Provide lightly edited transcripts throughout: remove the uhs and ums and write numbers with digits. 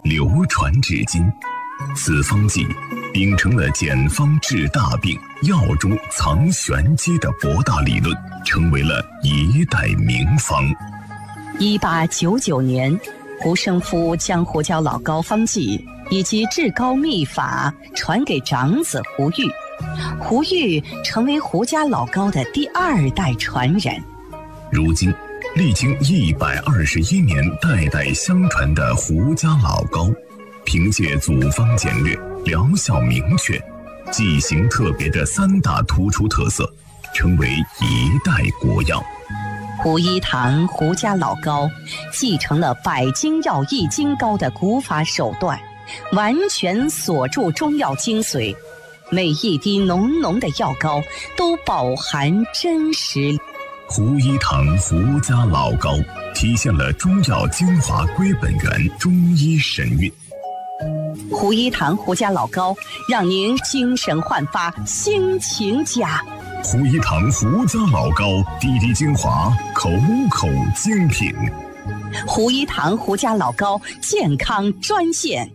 流传至今。此方剂秉承了简方治大病、药中藏玄机的博大理论，成为了一代名方。 1899年，胡生夫将胡椒老膏方剂以及治膏秘法传给长子胡玉，胡玉成为胡家老膏的第2代传人。 如今，历经121年代代相传的胡家老膏，凭借组方简略、疗效明确、剂型特别的3大突出特色，成为一代国药。 胡一堂胡家老膏继承了百金药易筋膏的古法手段，完全锁住中药精髓，每一滴浓浓的药膏都饱含真实。 胡一堂胡家老膏体现了中药精华归本源，中医神韵。 胡一堂胡家老膏让您精神焕发，心情佳。 胡一堂胡家老膏，滴滴精华，口口精品。 胡一堂胡家老膏健康专线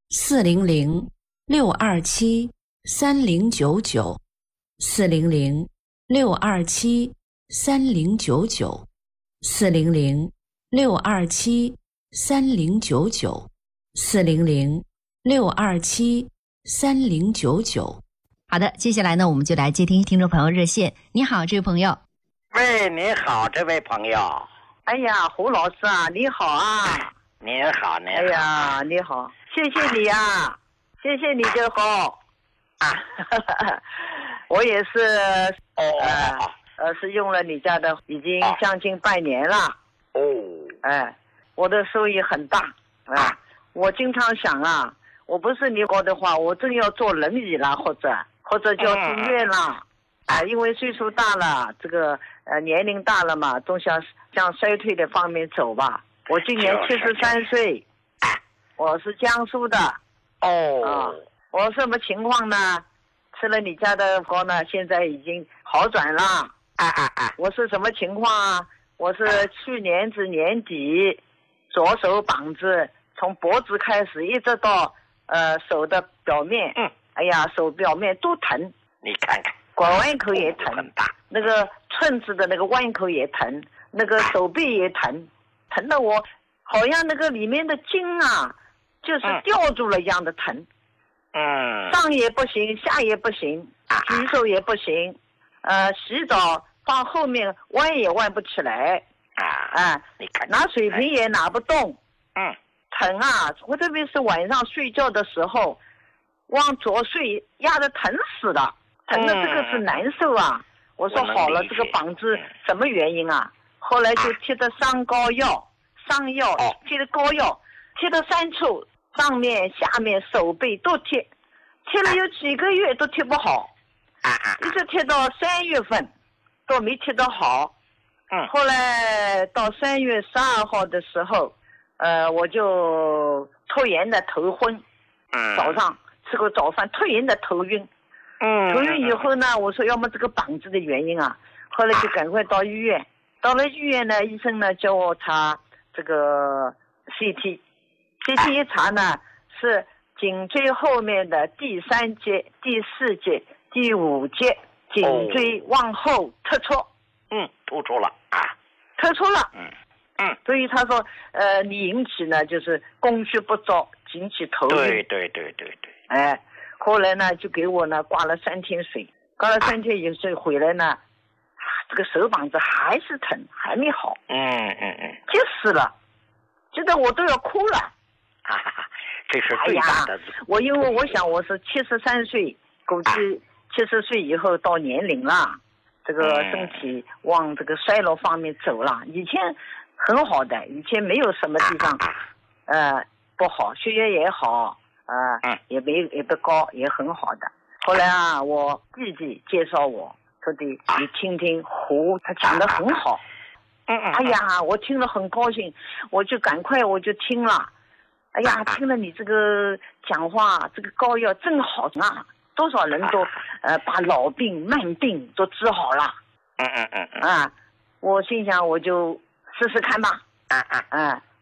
400-627-3099，400-627-3099，400-627-3099。好的，接下来呢，我们就来接听听众朋友热线。你好，这位朋友。 喂，你好，这位朋友。 哎呀，胡老师啊，你好啊！ 您好，您好。 哎呀，你好，谢谢你啊，谢谢你的好啊！我也是，是用了你家的，已经将近半年了。 哦。 我的收益很大啊！我经常想啊，我不是你搞的话，我真要坐轮椅了，或者就要住院了。因为岁数大了，这个年龄大了嘛，总想向衰退的方面走吧。我今年73岁，我是江苏的。我什么情况呢？吃了你家的膏呢，现在已经好转了。我是什么情况啊？我是去年年底，左手膀子从脖子开始，一直到手的表面，手表面都疼。 你看看。 拐弯口也疼，那个寸子的那个弯口也疼，那个手臂也疼，疼得我好像那个里面的筋啊，就是吊住了一样的疼。上也不行，下也不行，举手也不行，洗澡到后面弯也弯不起来， 你看拿水瓶也拿不动，疼啊！我特别是晚上睡觉的时候，往左睡压得疼死了。疼的这个是难受啊！我说好了，这个膀子什么原因啊？后来就贴的伤药，贴的膏药，贴的3处，上面、下面、手背都贴了有几个月都贴不好，一直贴到3月份都没贴得好。后来到3月12号的时候，我就突然的头昏，早上吃过早饭突然的头晕。头晕以后呢，我说要么这个膀子的原因啊，后来就赶快到医院。到了医院呢，医生呢叫我查这个 CT 一查呢是颈椎后面的第3节、第4节、第5节颈椎往后突出。 突出了啊， 突出了。所以他说你引起呢就是供血不足，引起头晕。 对。 后来呢，就给我呢挂了3天水，挂了3天以后回来呢，这个手膀子还是疼，还没好。急死了，急得我都要哭了。 这是最大的。 因为我想我是73岁，估计70岁以后到年龄了，这个身体往这个衰老方面走了。以前很好的，以前没有什么地方不好，血压也好。也不高，也很好的。后来啊，我弟弟介绍我说的，你听听胡，他讲得很好。哎呀，我听了很高兴，我就赶快听了。哎呀，听了你这个讲话，这个膏药真好啊！多少人都把老病慢病都治好了。我心想我就试试看吧。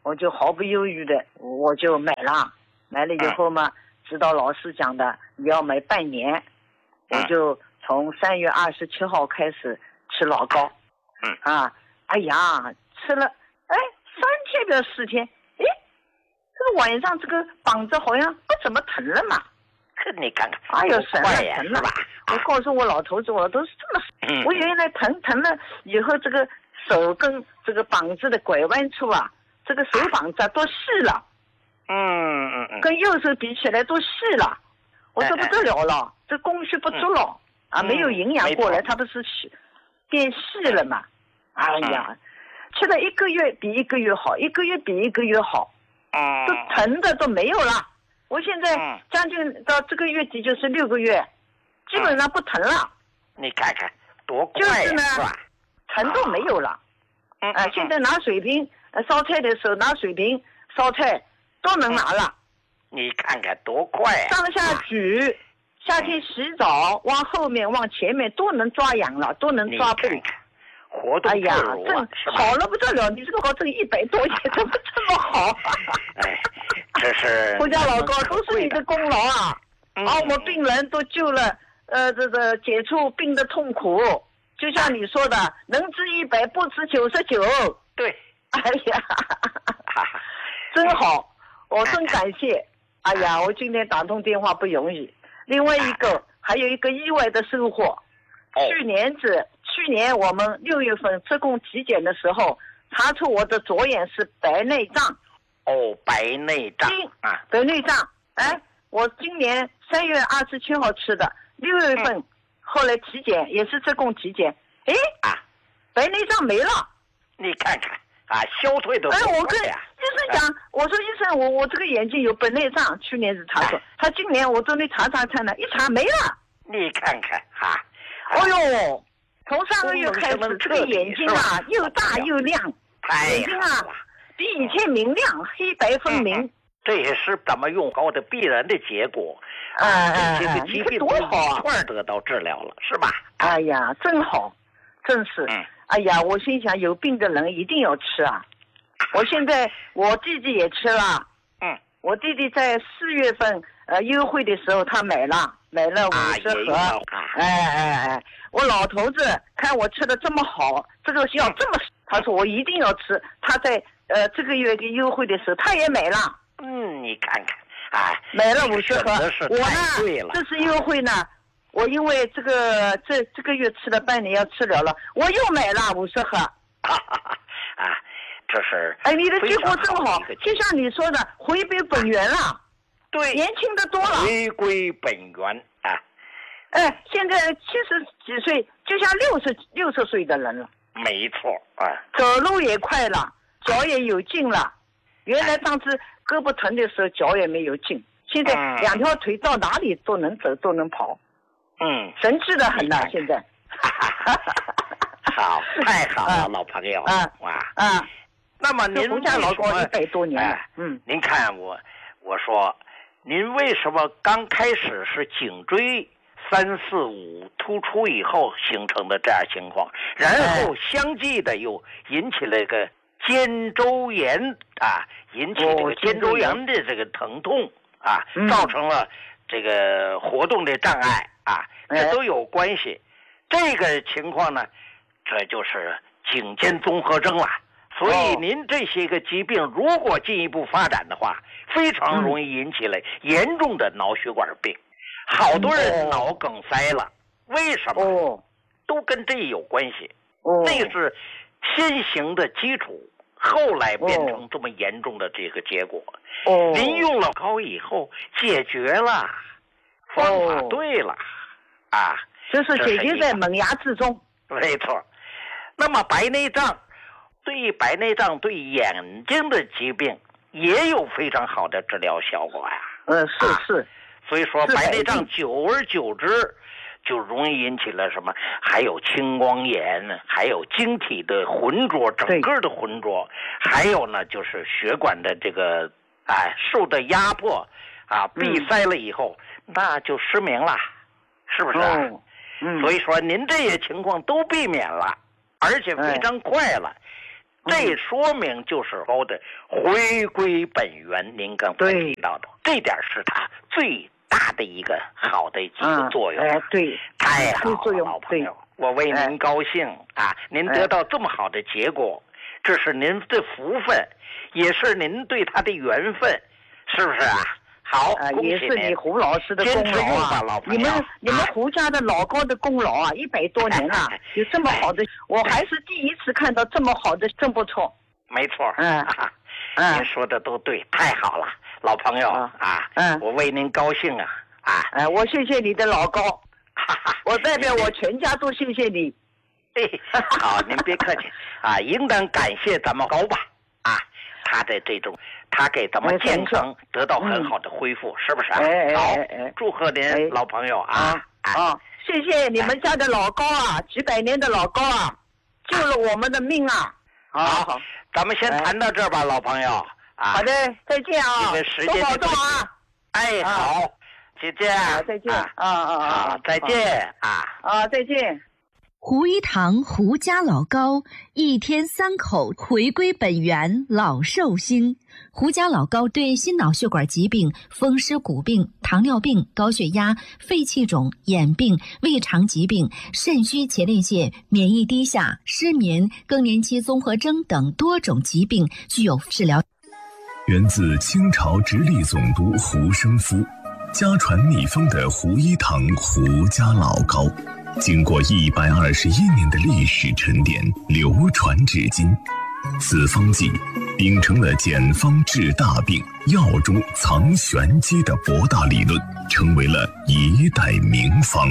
我就毫不犹豫的我就买了以后嘛，指导老师讲的你要买半年，我就从3月27号开始吃老高。哎呀，吃了3天不要4天，这个晚上这个膀子好像不怎么疼了嘛。 你看看， 哎呦，神了疼了！我告诉我老头子，我都是这么，我原来疼了以后，这个手跟这个膀子的拐弯处啊，这个手膀子都细了，跟右手比起来都细了，我说不得了了，这供血不足了没有营养过来，它不是变细了嘛？哎呀，吃了1个月比1个月好，1个月比1个月好，都疼的都没有了。我现在将近到这个月底就是6个月，基本上不疼了。 你看看多快呀， 就是呢，疼都没有了。现在拿水瓶烧菜的时候拿水瓶烧菜都能拿了。 你看看多快呀！ 上下举，夏天洗澡往后面往前面都能抓痒了，都能抓背。 活动自如这好了不得了！你这个好挣100多钱，怎么这么好？ 这是胡家老高都是你的功劳啊！我们病人都救了，这个解除病的痛苦。就像你说的，能治100，不治99。 对， 哎呀，真好，我真感谢。哎呀，我今天打通电话不容易。另外还有一个意外的收获。去年我们6月份自贡体检的时候，查出我的左眼是白内障。 白内障白内障。我今年3月27号吃的，6月份后来体检也是自贡体检，白内障没了。你看看消退的。 我跟医生讲，我说医生，我这个眼睛有白内障，去年是查出，他今年我这里查呢，一查没了。 你看看哎呦，从上个月开始，这个眼睛又大又亮，眼睛比以前明亮，黑白分明。 这也是咱们用高的必然的结果。这个疾病多好一块得到治疗了，是吧？ 哎呀，真好，真是。哎呀，我心想有病的人一定要吃啊！我现在我弟弟也吃了。我弟弟在4月份优惠的时候他买了50盒。我老头子看我吃的这么好，这个要这么，他说我一定要吃。他在这个月的优惠的时候他也买了。 你看看买了50盒。我呢这次优惠呢，我因为这个月吃了半年要吃了了，我又买了50盒。 这是你的结果真好，就像你说的，回归本源了。 对， 年轻的多了。 回归本源现在70几岁，就像60岁的人了。 没错走路也快了，脚也有劲了。原来当时胳膊疼的时候脚也没有劲，现在2条腿到哪里都能走都能跑。神气的很了，现在。 好，太好了，老朋友。那么您胡家老高100多年了。 您看我说，您为什么刚开始是颈椎3、4、5突出以后形成的这样情况，然后相继的又引起了一个肩周炎引起这个肩周炎的这个疼痛造成了这个活动的障碍这都有关系。这个情况呢，这就是颈肩综合征了。所以您这些个疾病如果进一步发展的话，非常容易引起了严重的脑血管病。好多人脑梗塞了，为什么？都跟这有关系。那个是先行的基础，后来变成这么严重的这个结果。您用了高以后解决了，方法对了就是解决在萌芽之中。 没错。那么白内障对眼睛的疾病也有非常好的治疗效果呀。 是。 所以说白内障久而久之就容易引起了什么，还有青光眼，还有晶体的浑浊，整个的浑浊，还有呢就是血管的这个受的压迫闭塞了以后那就失明了，是不是所以说您这些情况都避免了，而且非常快了。 这说明就是高的回归本源。您刚才提到的这点是他最大的一个好的一个作用。 对， 太好了，老朋友，我为您高兴啊！您得到这么好的结果，这是您的福分，也是您对他的缘分，是不是啊？好， 也是你胡老师的功劳啊！你们胡家的老高的功劳啊，100多年了，有这么好的，我还是第一次看到这么好的，真不错。 没错，您说的都对，太好了，老朋友啊，我为您高兴啊！ 我谢谢你的老高，我代表我全家都谢谢你。 好，您别客气啊，应当感谢咱们高吧啊，他的这种。他给咱们健康得到很好的恢复，是不是？好，祝贺您，老朋友啊！ 谢谢你们家的老高啊，几百年的老高啊，救了我们的命啊！ 好，咱们先谈到这儿吧，老朋友啊。 好的，再见啊！多保重啊！ 好，再见， 再见再见啊！ 再见。 胡一堂胡家老高，一天3口回归本源，老寿星。胡家老高对心脑血管疾病、风湿骨病、糖尿病、高血压、肺气肿、眼病、胃肠疾病、肾虚前列腺、免疫低下、失眠、更年期综合征等多种疾病具有治疗。 源自清朝直隶总督胡生夫，家传秘方的胡一堂胡家老高。经过121年的历史沉淀，流传至今。此方剂秉承了简方治大病、药中藏玄机的博大理论，成为了一代名方。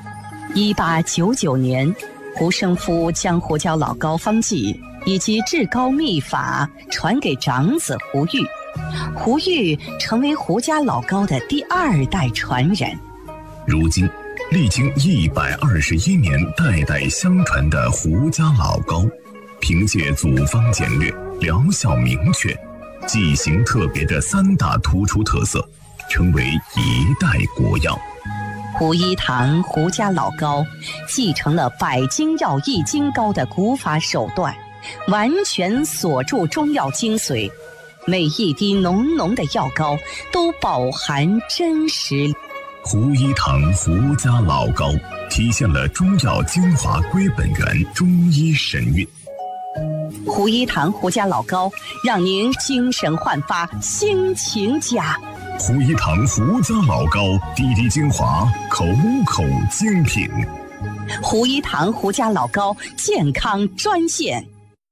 1899年，胡生夫将胡家老高方剂以及治高秘法传给长子胡玉，胡玉成为胡家老高的第2代传人。 如今历经121年代代相传的胡家老高，凭借组方简略、疗效明确、剂型特别的3大突出特色，成为一代国药。 胡一堂胡家老高继承了百金药易筋膏的古法手段，完全锁住中药精髓，每一滴浓浓的药膏都饱含真实。 胡一堂胡家老高体现了中药精华归本源，中医神韵。 胡一堂胡家老高让您精神焕发，心情佳。 胡一堂胡家老高，滴滴精华，口口精品。 胡一堂胡家老高健康专线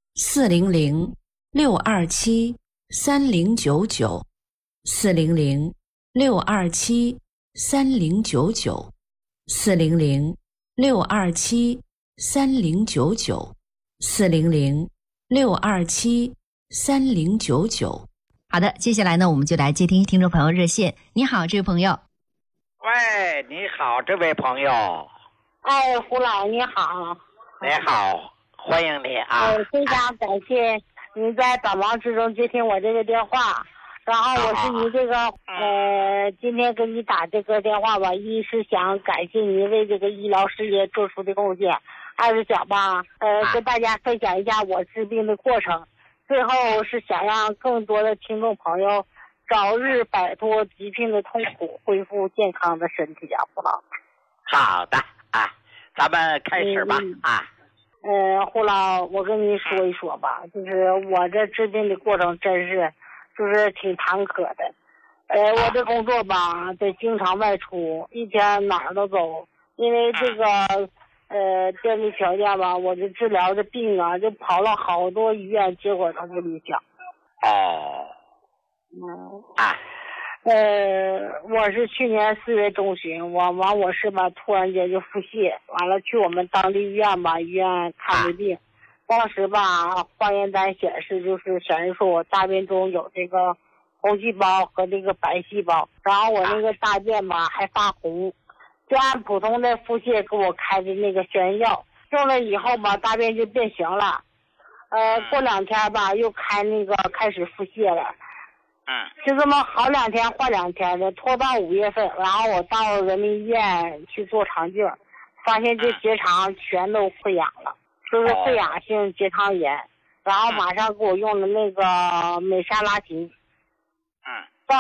400-627-3099，400-627-3099，400-627-3099。好的，接下来呢，我们就来接听听众朋友热线。你好，这位朋友。 喂，你好，这位朋友。 哎，胡老你好。 你好，欢迎你啊。 非常感谢您在百忙之中接听我这个电话。然后我是你这个今天给你打这个电话吧，一是想感谢您为这个医疗事业做出的贡献，二是想吧跟大家分享一下我治病的过程，最后是想让更多的听众朋友早日摆脱疾病的痛苦，恢复健康的身体啊，胡老。 好的啊，咱们开始吧胡老，我跟您说一说吧，就是我这治病的过程真是就是挺坎坷的。我的工作吧得经常外出，一天哪儿都走，因为这个电力条件吧，我这治疗的病啊就跑了好多医院，结果都不理想。我是去年4月中旬，我是吧突然间就腹泻，完了去我们当地医院吧，医院看的病，当时吧化验单显示说我大便中有这个红细胞和这个白细胞，然后我那个大便吧还发红，就按普通的腹泻给我开的那个消炎药，用了以后吧大便就变形了，过2天吧又开始腹泻了。就这么好2天换2天的，拖到5月份，然后我到人民医院去做肠镜，发现这结肠全都溃疡了，就是溃疡性结肠炎。 然后马上给我用的那个美沙拉嗪。到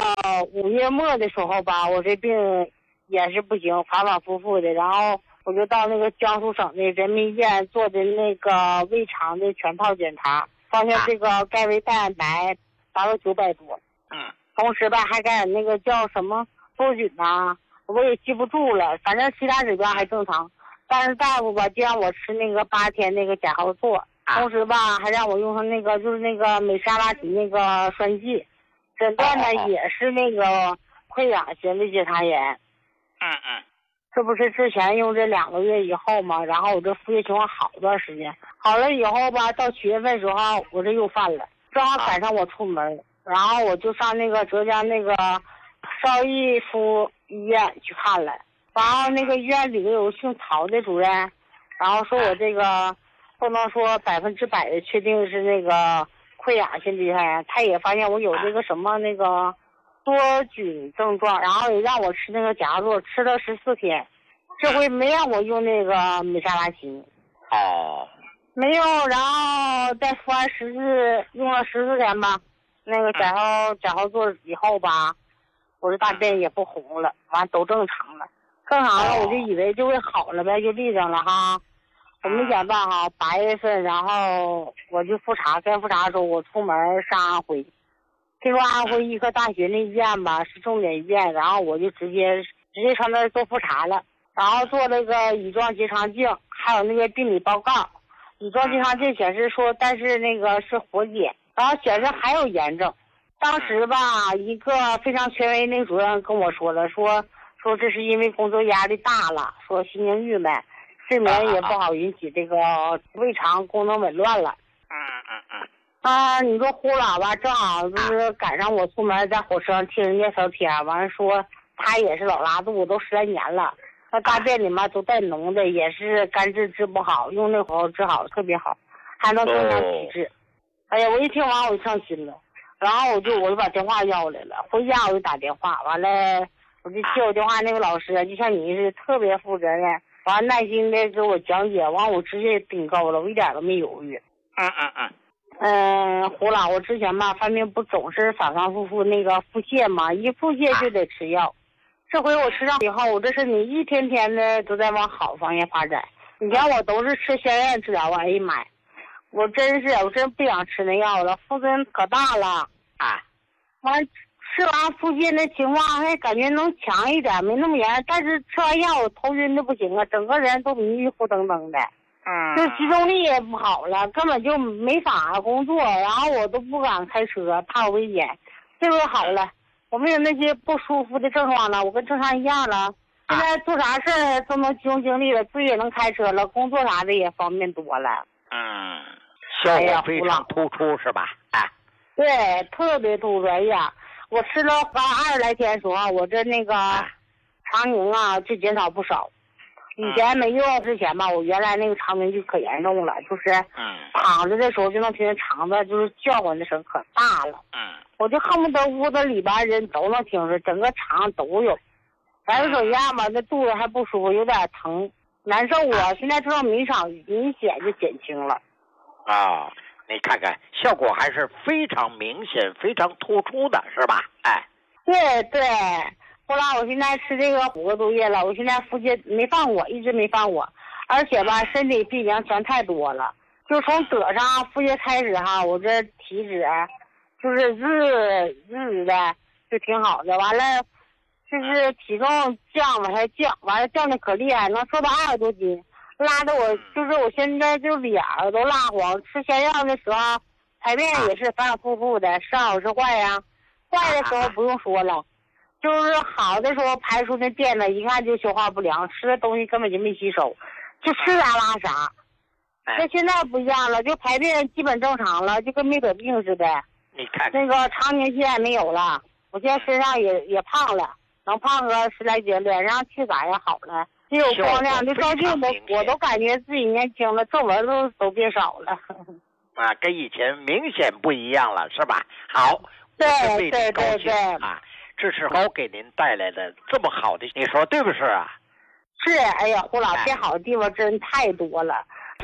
5月末的时候吧，我这病也是不行，反反复复的，然后我就到那个江苏省的人民医院做的那个胃肠的全套检查，发现这个钙胃蛋白达到900多。同时吧，还感染那个叫什么多菌呐，我也记不住了，反正其他指标还正常。但是大夫吧，就让我吃那个8天那个甲号唑，同时吧，还让我用上那个就是那个美沙拉嗪那个栓剂。诊断呢也是那个溃疡性的结肠炎。这不是之前用这2个月以后嘛，然后我这腹泻情况好一段时间，好了以后吧，到7月份时候我这又犯了，正好赶上我出门，然后我就上那个浙江那个邵逸夫医院去看了，然后那个医院里头有姓曹的主任，然后说我这个不能说100%的确定是那个溃疡性结肠炎，他也发现我有这个什么那个多菌症状，然后也让我吃那个甲唑，吃了14天，这回没让我用那个美沙拉嗪。没用，然后再服完用了14天吧，那个甲号唑以后吧，我这大便也不红了，完都正常了，我就以为就会好了呗，就立正了哈。我没想到哈，8月份，然后我就复查，该复查的时候我出门上安徽，听说安徽医科大学那医院吧是重点医院，然后我就直接上那儿做复查了，然后做那个乙状结肠镜，还有那个病理报告。乙状结肠镜显示说，但是那个是活检，然后显示还有炎症。当时吧，一个非常权威那个主任跟我说了，说这是因为工作压力大了，说心情郁闷。睡眠也不好，引起这个胃肠功能紊乱了。你说呼啦吧，正好就是赶上我出门在火车上听人家聊天，完了说他也是老拉肚子，都10来年了，他大便里面都带脓的，也是肝治不好，用那会儿治好特别好，还能增强体质。哎呀，我一听完我就上心了，然后我就把电话要来了，回家我就打电话，完了我就接我电话那个老师就像你是特别负责任。完耐心的给我讲解，完我直接顶高了，我一点都没犹豫。胡老，我之前吧犯病不总是反反复复那个腹泻嘛，一腹泻就得吃药。这回我吃上以后，我这身体一天天的都在往好方向发展。以前我都是吃消炎治疗，哎呀妈呀，我真不想吃那药了，副作用可大了。完吃完腹泻那情况还感觉能强一点，没那么严，但是吃完药我头晕的不行啊，整个人都迷糊瞪瞪的。就集中力也不好了，根本就没法工作，然后我都不敢开车，怕有危险。这回好了，我没有那些不舒服的症状了，我跟正常一样了。现在做啥事儿都能集中精力了，自己也能开车了，工作啥的也方便多了。 效果非常突出是吧？ 对，特别突出。哎呀，我吃了20来天的时候，我这那个肠凝啊就减少不少。以前没用之前吧，我原来那个肠凝就可严重了，就是躺着的时候就能听见肠子就是叫唤的声可大了。我就恨不得屋子里边人都能听着，整个肠都有。反正手压吧，那肚子还不舒服，有点疼，难受啊。现在这种明显就减轻了。 你看看效果还是非常明显、非常突出的，是吧？ 对。后来我现在吃这个5个多月了，我现在腹泻没犯过，一直没犯过，而且吧身体病原全太多了。就从得上腹泻开始哈，我这体脂就是日的就挺好的，完了就是体重往下降，完了降的可厉害，能瘦到20多斤，拉的我就是我现在就脸都蜡黄，吃泻药的时候排便也是反反复复的，是好是坏呀？坏的时候不用说了，就是好的时候排出那便呢，一看就消化不良，吃的东西根本就没吸收，就吃啥拉啥。那现在不一样了，就排便基本正常了，就跟没得病似的。 你看那个肠凝现在没有了，我现在身上也胖了，能胖个10来斤，脸上气色也好了，也有光亮，就照镜子我都感觉自己年轻了，皱纹都变少了。 跟以前明显不一样了，是吧？好， 对， 这是我给您带来的这么好的，你说对不是啊？ 是，哎呀，胡老变好的地方真太多了。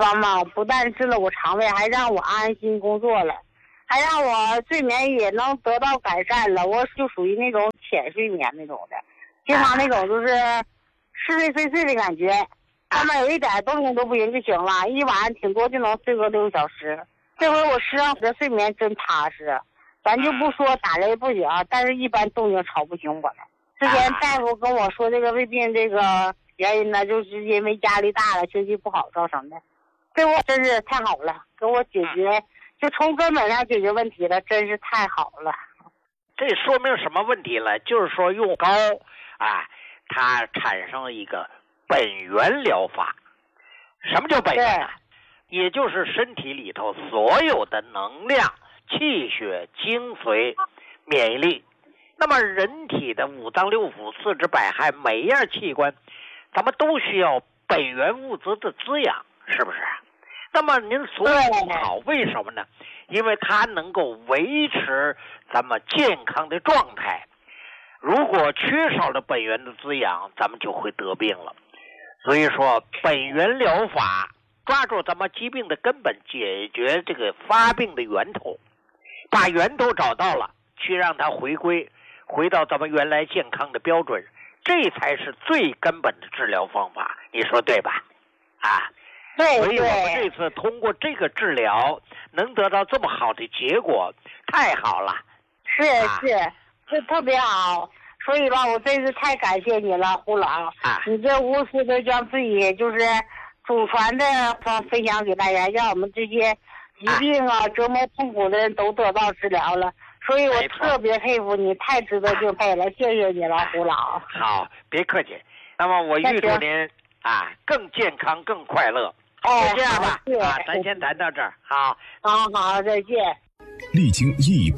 帮忙，不但治了我肠胃，还让我安心工作了，还让我睡眠也能得到改善了。我就属于那种浅睡眠那种的，经常那种就是似睡非睡的感觉，上面有一点动静都不行就行了，一晚上挺多就能睡个6个小时。这回我实际上的睡眠真踏实，咱就不说打雷不行，但是一般动静吵不醒我了。之前大夫跟我说这个胃病这个原因呢，就是因为压力大了，休息不好造成的。对我真是太好了，给我解决，就从根本上解决问题了，真是太好了。 这说明什么问题了？就是说用膏啊，它产生了一个本源疗法。什么叫本源呢？也就是身体里头所有的能量、气血、精髓、免疫力。那么人体的五脏六腑、四肢百骸，每一样器官，咱们都需要本源物质的滋养，是不是？那么您所用好，为什么呢？因为它能够维持咱们健康的状态。如果缺少了本源的滋养，咱们就会得病了。所以说，本源疗法抓住咱们疾病的根本，解决这个发病的源头，把源头找到了，去让它回到咱们原来健康的标准，这才是最根本的治疗方法，你说对吧？啊， 对， 所以我们这次通过这个治疗能得到这么好的结果，太好了。 是，这特别好。所以吧，我真是太感谢你了，胡老。你这无私的将自己就是祖传的分享给大家，让我们这些疾病折磨痛苦的人都得到治疗了。所以我特别佩服你，太值得敬佩了，谢谢你了，胡老。 好，别客气。那么我预祝您更健康、更快乐。就这样吧，咱先谈到这儿。好， 再见。 历经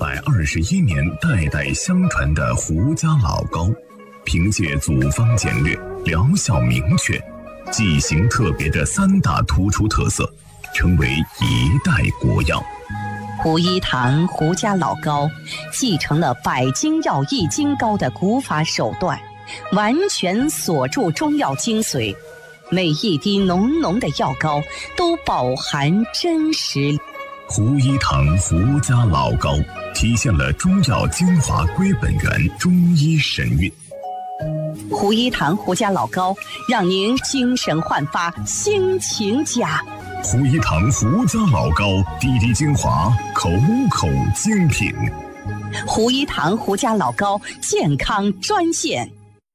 121年代代相传的胡家老膏，凭借组方简略、疗效明确、剂型特别的3大突出特色，成为一代国药。 胡一堂胡家老膏继承了百金药易筋膏的古法手段，完全锁住中药精髓，每一滴浓浓的药膏都饱含真实。 胡一堂胡家老膏体现了中药精华归本源，中医神韵。 胡一堂胡家老膏让您精神焕发，心情佳。 胡一堂胡家老膏，滴滴精华，口口精品。 胡一堂胡家老膏健康专线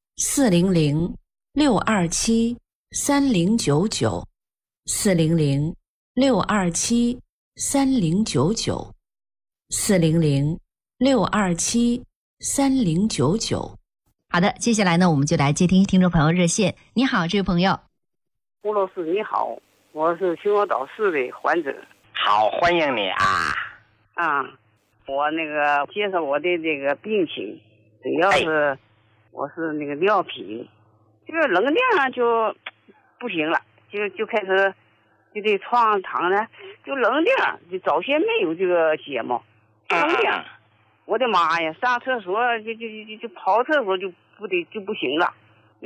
400-627-3099，400-627-3099。好的，接下来呢，我们就来接听听众朋友热线。你好，这位朋友。 胡老师你好，我是秦皇岛市的患者。 好，欢迎你啊！ 我那个介绍我的这个病情，主要是我是那个尿频，这个能量就不行了，就开始就得床躺呢，就能量就早先没有这个节目，能量，我的妈呀，上厕所就跑厕所就不行了，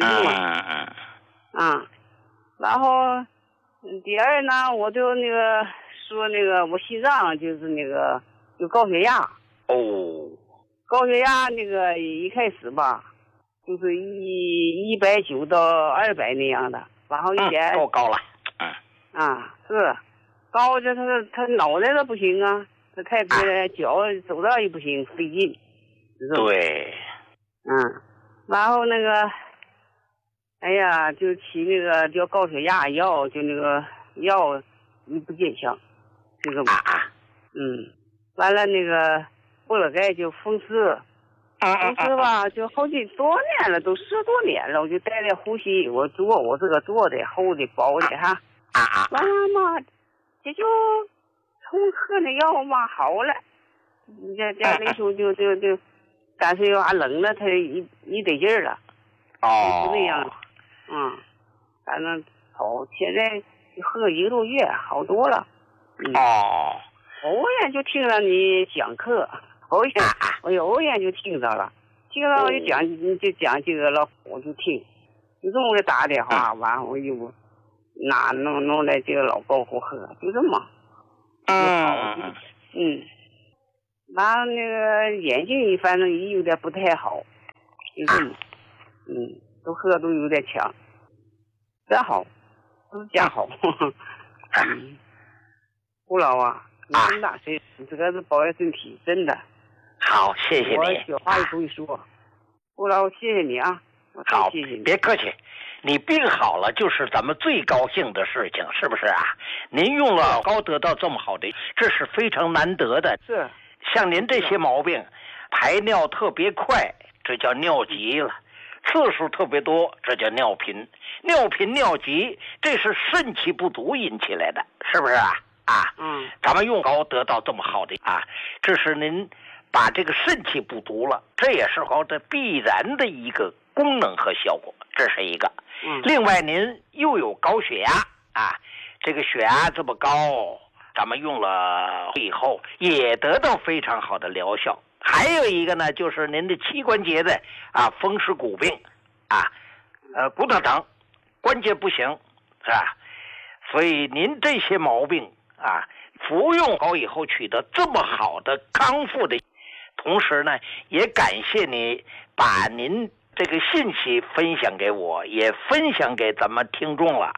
然后第二呢，我就那个说那个我心脏就是那个有高血压。高血压那个一开始吧，就是190到200那样的，然后够高了。 是高，这他脑袋都不行啊，他太脚走道也不行，费劲。 对。 然后那个哎呀，就起那个叫高血压药，就那个药不见效，这个完了那个后来该就风湿，吧，就好几多年了，都10多年了，我就带着呼吸，我这个做的厚的薄的哈，完了嘛，这就从喝那药嘛好了，这那时候就但是要冷了，它一得劲儿了，就那样，反正好，现在喝1个多月好多了，偶然就听了你讲课，我偶然就听到了，我就讲这个了，我就听，就这么给打电话，完我就拿弄来这个老高给我喝，就这么。完了那个眼睛反正也有点不太好，就这么。都喝都有点强。这好，都是家好。胡老啊，你这么大岁数，这个是保养身体，真的。 好，谢谢你。 我小话也不会说。胡老，谢谢你啊。 好， 谢谢你。 别客气。你病好了就是咱们最高兴的事情，是不是啊？您用了老高得到这么好的，这是非常难得的。 是。 像您这些毛病，排尿特别快，这叫尿急了；次数特别多，这叫尿频。尿频尿急，这是肾气不足引起来的，是不是啊？咱们用高得到这么好的啊，这是您把这个肾气不足了，这也是高的必然的一个功能和效果，这是一个。另外您又有高血压啊，这个血压这么高，咱们用了以后也得到非常好的疗效。还有一个呢，就是您的膝关节的风湿骨病骨头疼，关节不行，是吧？所以您这些毛病服用高以后取得这么好的康复的，同时呢，也感谢你把您这个信息分享给我，也分享给咱们听众了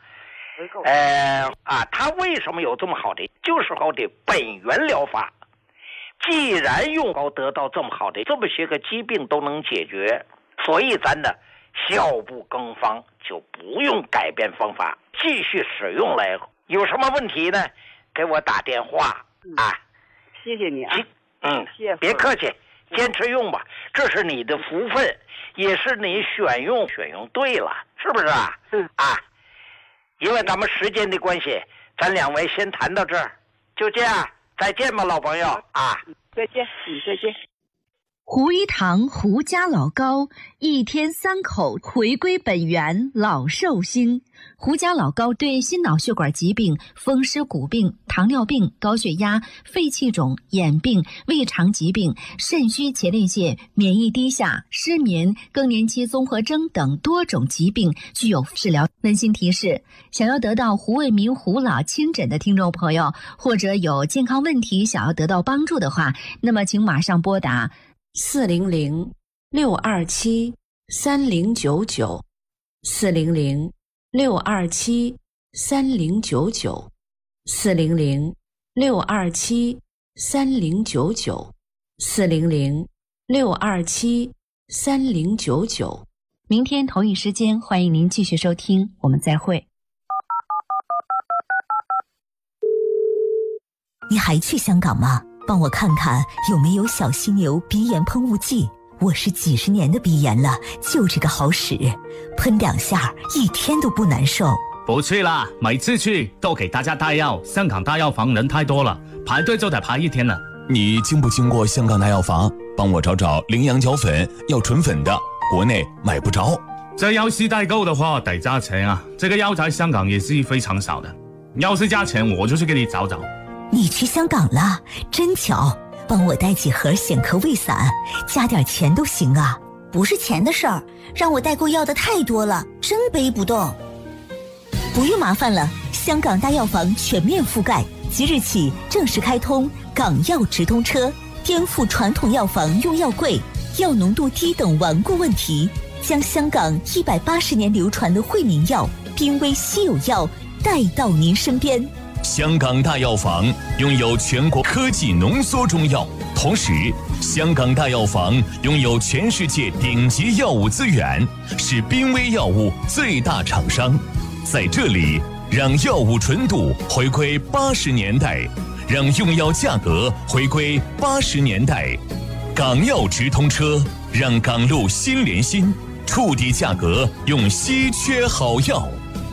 他为什么有这么好的，就是好的本源疗法。既然用高得到这么好的，这么些个疾病都能解决，所以咱的效不更方，就不用改变方法，继续使用来。有什么问题呢？给我打电话谢谢你啊。 别客气，坚持用吧，这是你的福分，也是你选用对了，是不是因为咱们时间的关系，咱两位先谈到这儿，就这样，再见吧，老朋友再见，再见。 胡一堂胡家老高，一天3口回归本源，老寿星。胡家老高对心脑血管疾病、风湿骨病、糖尿病、高血压、肺气肿、眼病、胃肠疾病、肾虚前列腺、免疫低下、失眠、更年期综合征等多种疾病具有治疗。温馨提示：想要得到胡卫民胡老亲诊的听众朋友，或者有健康问题想要得到帮助的话，那么请马上拨打 400-627-3099 400-627-3099 400-627-3099 400-627-3099。 明天同一时间，欢迎您继续收听，我们再会。 你还去香港吗？帮我看看有没有小犀牛鼻炎喷雾剂，我是几十年的鼻炎了，就这个好使，喷2下1天都不难受。 不去啦，每次去都给大家带药，香港大药房人太多了，排队就得排1天了。 你经不经过香港大药房？帮我找找羚羊角粉，要纯粉的，国内买不着。 这要是代购的话得加钱啊，这个药在香港也是非常少的，要是加钱我就去给你找找。 你去香港了，真巧，帮我带几盒显科胃散，加点钱都行啊。 不是钱的事儿，让我代购要的太多了，真背不动。 不用麻烦了，香港大药房全面覆盖，即日起正式开通港药直通车，颠覆传统药房用药贵、药浓度低等顽固问题，将香港180年流传的惠民药、濒危稀有药带到您身边。 香港大药房拥有全国科技浓缩中药，同时香港大药房拥有全世界顶级药物资源，是濒危药物最大厂商。在这里，让药物纯度回归80年代，让用药价格回归80年代。港药直通车，让港路心连心，触底价格用稀缺好药。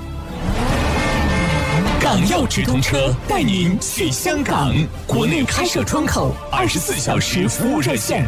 港药直通车带您去香港，国内开设窗口，24小时服务热线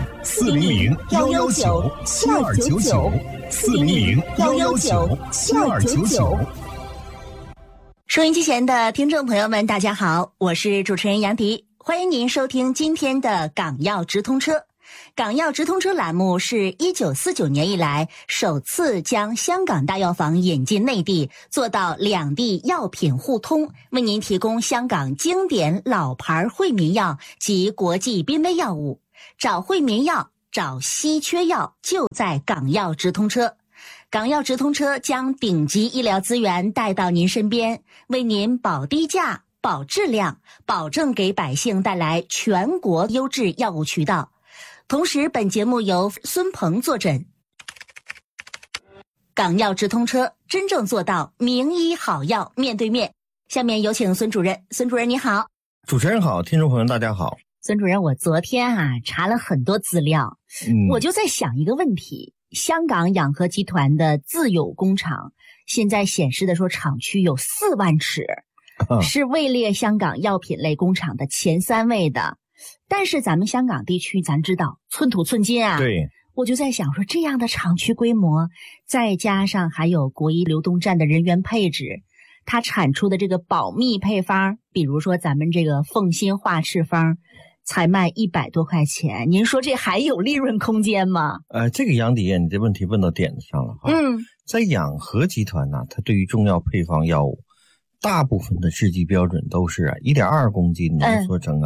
400-119-7299，400-119-7299。收音机前的听众朋友们，大家好，我是主持人杨迪，欢迎您收听今天的港药直通车。 港药直通车栏目是1949年以来首次将香港大药房引进内地，做到两地药品互通，为您提供香港经典老牌惠民药及国际濒危药物。找惠民药，找稀缺药，就在港药直通车。港药直通车将顶级医疗资源带到您身边，为您保低价、保质量，保证给百姓带来全国优质药物渠道。同时，本节目由孙鹏坐诊。港药直通车真正做到名医好药面对面。下面有请孙主任。孙主任你好。 主持人好，听众朋友大家好。 孙主任，我昨天查了很多资料，我就在想一个问题。香港养和集团的自有工厂现在显示的说厂区有4万尺，是位列香港药品类工厂的前3位的。但是咱们香港地区咱知道寸土寸金啊， 对， 我就在想说这样的厂区规模，再加上还有国医流动站的人员配置，它产出的这个保密配方，比如说咱们这个凤新化赤方才卖100多块钱，您说这还有利润空间吗？ 这个杨迪，你这问题问到点子上了哈。在养和集团呢，它对于中药配方药物，大部分的制剂标准都是1.2公斤浓缩成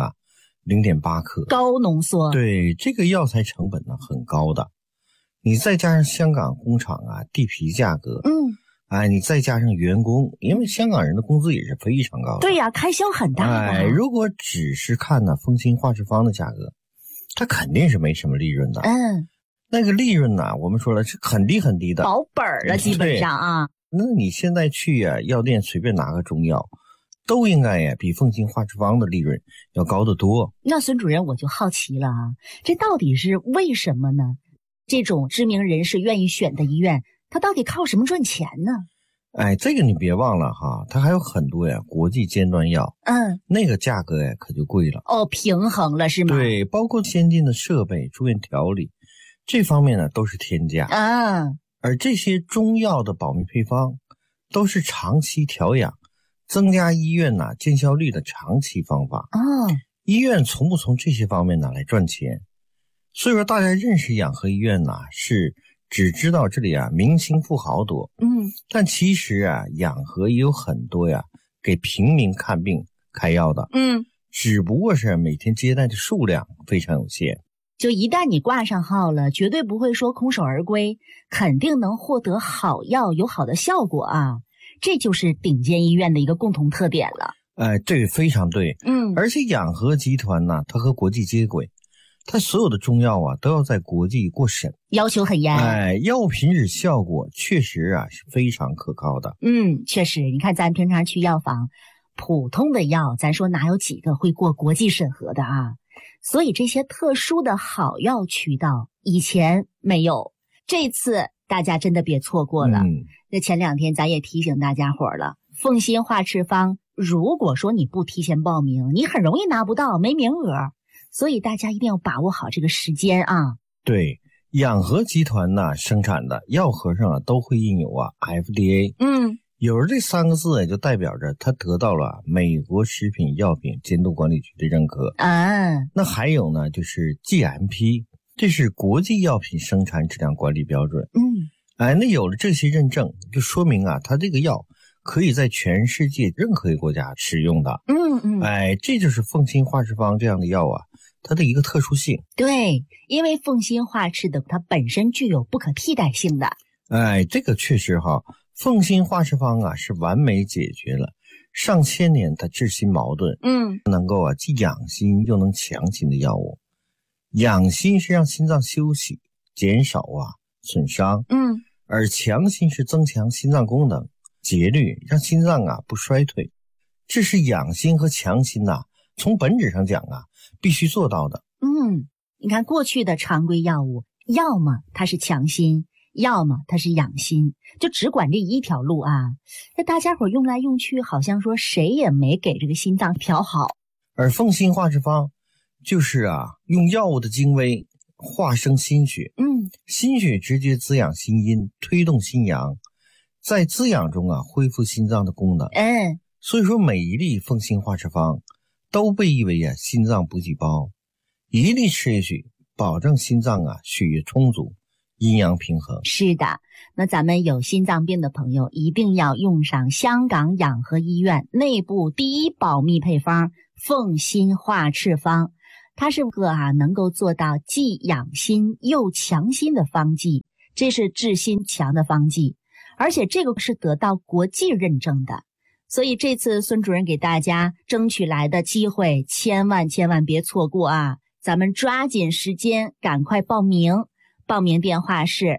0.8克， 高浓缩。 对，这个药材成本呢很高的，你再加上香港工厂地皮价格，你再加上员工，因为香港人的工资也是非常高的。 对呀，开销很大的。 如果只是看凤新化赤方的价格，它肯定是没什么利润的。那个利润我们说了是很低很低的， 保本了基本上啊。 那你现在去药店随便拿个中药，都应该比凤新化赤方的利润要高得多。 那孙主任我就好奇了这到底是为什么呢？这种知名人士愿意选的医院，他到底靠什么赚钱呢？ 这个你别忘了它还有很多国际尖端药，那个价格可就贵了。 平衡了是吗？ 对，包括先进的设备、住院调理，这方面呢都是天价。而这些中药的保密配方，都是长期调养、增加医院见效率的长期方法。医院从不从这些方面来赚钱。所以说大家认识养和医院是只知道这里明星富豪多，但其实养和也有很多给平民看病开药的，只不过是每天接待的数量非常有限。 就一旦你挂上号了，绝对不会说空手而归，肯定能获得好药，有好的效果这就是顶尖医院的一个共同特点了。 这个非常对。而且养和集团它和国际接轨，它所有的中药都要在国际过审， 要求很严。 药品质效果确实是非常可靠的。 确实，你看咱平常去药房，普通的药咱说哪有几个会过国际审核的所以这些特殊的好药渠道以前没有，这次大家真的别错过了。那前2天咱也提醒大家伙了，凤新化赤方如果说你不提前报名，你很容易拿不到，没名额。所以大家一定要把握好这个时间对，养和集团生产的药盒上都会印有FDA。有了这3个字就代表着它得到了美国食品药品监督管理局的认可。那还有呢就是 GMP， 这是国际药品生产质量管理标准。那有了这些认证，就说明它这个药可以在全世界任何一个国家使用的。这就是凤新化赤方这样的药它的一个特殊性。 对，因为凤新化赤的它本身具有不可替代性的。 这个确实凤新化赤方是完美解决了上千年的治心矛盾。能够既养心又能强心的药物。养心是让心脏休息，减少损伤。而强心是增强心脏功能，节律，让心脏不衰退。这是养心和强心从本质上讲必须做到的。 你看过去的常规药物，要么它是强心，要么它是养心，就只管这一条路那大家伙用来用去，好像说谁也没给这个心脏调好。 而凤新化赤方就是用药物的精微化生心血，心血直接滋养心阴，推动心阳，在滋养中恢复心脏的功能。所以说每一粒凤新化赤方都被誉为心脏补给包，一粒吃下去保证心脏血液充足，阴阳平衡。 是的，那咱们有心脏病的朋友一定要用上香港养和医院内部第一保密配方凤心化赤方。它是个能够做到既养心又强心的方剂，这是治心强的方剂，而且这个是得到国际认证的。所以这次孙主任给大家争取来的机会，千万别错过啊！咱们抓紧时间赶快报名，报名电话是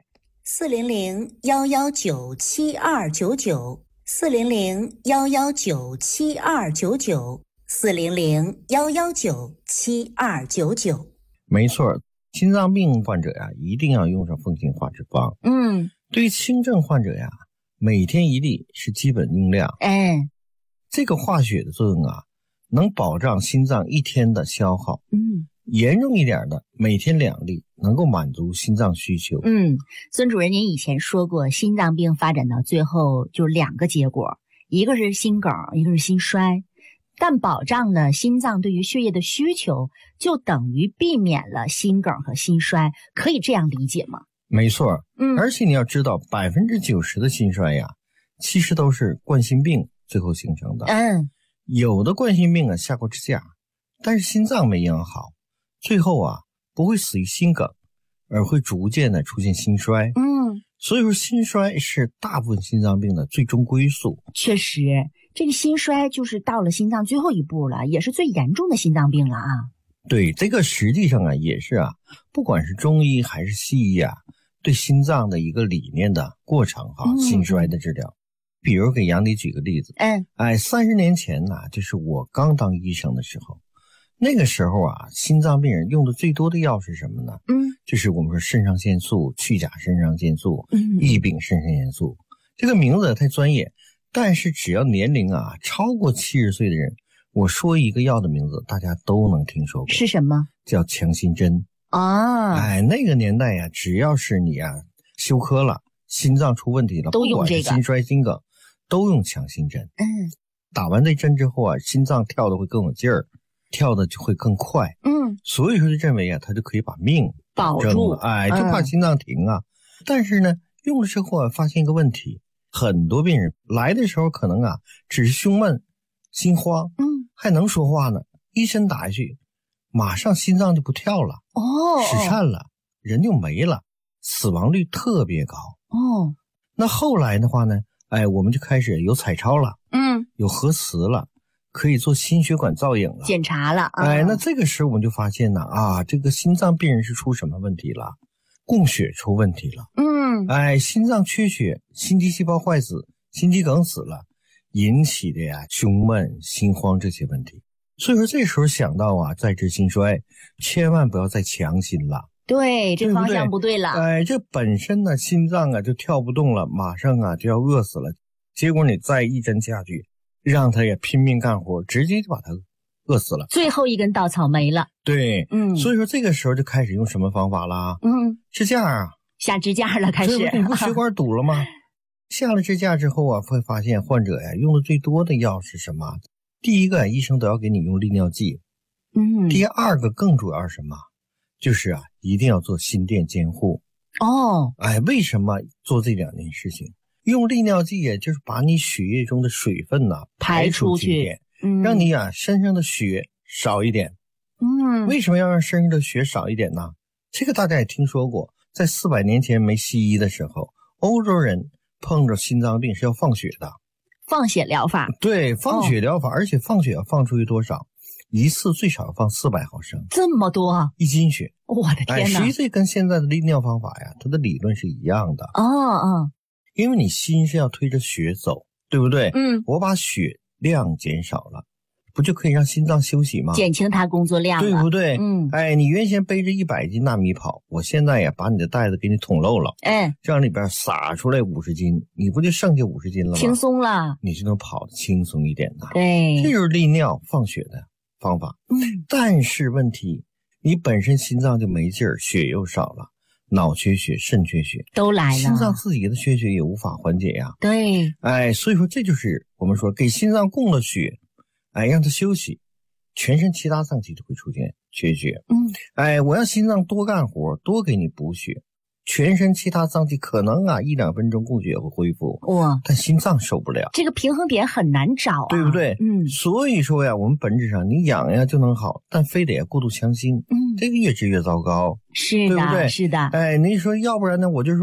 400-119-7299，400-119-7299，400-119-7299。没错，心脏病患者一定要用上凤心化赤方。对于轻症患者每天1粒是基本用量。这个化血的作用能保障心脏1天的消耗。严重一点的每天2粒能够满足心脏需求。 孙主任您以前说过，心脏病发展到最后就2个结果，一个是心梗，一个是心衰。但保障了心脏对于血液的需求，就等于避免了心梗和心衰，可以这样理解吗？ 没错。而且你要知道90%的心衰其实都是冠心病最后形成的。有的冠心病下过支架，但是心脏没养好，最后不会死于心梗，而会逐渐的出现心衰。所以说心衰是大部分心脏病的最终归宿。 确实，这个心衰就是到了心脏最后一步了，也是最严重的心脏病了啊。 对，这个实际上也是不管是中医还是西医对心脏的一个理念的过程心衰的治疗。比如给杨迪举个例子，30年前就是我刚当医生的时候，那个时候心脏病人用的最多的药是什么呢？就是我们说肾上腺素、去甲肾上腺素、异丙肾上腺素。这个名字太专业，但是只要年龄超过70岁的人，我说一个药的名字大家都能听说过。 是什么？ 叫强心针。那个年代只要是你休克了，心脏出问题了， 都用这个， 不管是心衰心梗都用强心针。打完这针之后心脏跳的会更有劲儿，跳的就会更快。所以说就认为他就可以把命保住。 就怕心脏停但是呢，用了之后发现一个问题，很多病人来的时候可能只是胸闷心慌，还能说话呢，一针打下去马上心脏就不跳了，室颤了，人就没了，死亡率特别高。那后来的话呢，我们就开始有彩超了，有核磁了，可以做心血管造影了， 检查了。 那这个时候我们就发现这个心脏病人是出什么问题了？供血出问题了。心脏缺血，心肌细胞坏死，心肌梗死了，引起的胸闷心慌这些问题。所以说这时候想到在治心衰，千万不要再强心了。 对，这方向不对了。 这本身呢心脏就跳不动了，马上就要饿死了，结果你再一针下去，让他也拼命干活，直接就把他饿死了， 最后一根稻草没了。 对，所以说这个时候就开始用什么方法了？支架下支架了，开始。 你不血管堵了吗？下了支架之后会发现患者用的最多的药是什么？第一个医生都要给你用利尿剂。第二个更主要是什么？就是一定要做心电监护。为什么做这2件事情？用利尿剂就是把你血液中的水分排出去，让你身上的血少一点。为什么要让身上的血少一点呢？这个大家也听说过，在400年前没西医的时候，欧洲人碰着心脏病是要放血的， 放血疗法。 对，放血疗法，而且放血要放出去多少？一次最少放400毫升， 这么多 ，1斤血。 我的天哪！ 实际这跟现在的利尿方法它的理论是一样的。因为你心是要推着血走，对不对？我把血量减少了，不就可以让心脏休息吗？ 减轻它工作量了， 对不对？你原先背着100斤大米跑，我现在把你的袋子给你捅漏了，这样里边撒出来50斤，你不就剩下50斤了吗？ 轻松了， 你就能跑得轻松一点的。 对， 这就是利尿放血的方法。但是问题，你本身心脏就没劲儿，血又少了，脑缺血、肾缺血都来了， 心脏自己的缺血也无法缓解呀。 对， 所以说这就是我们说给心脏供了血，让它休息，全身其他脏器都会出现缺血。我让心脏多干活，多给你补血。全身其他脏器可能1-2分钟供血会恢复，但心脏受不了， 这个平衡点很难找对不对？所以说呀，我们本质上你养呀就能好，但非得过度强心，这个越治越糟糕， 是的， 对不对？ 是的。 您说要不然呢？我就说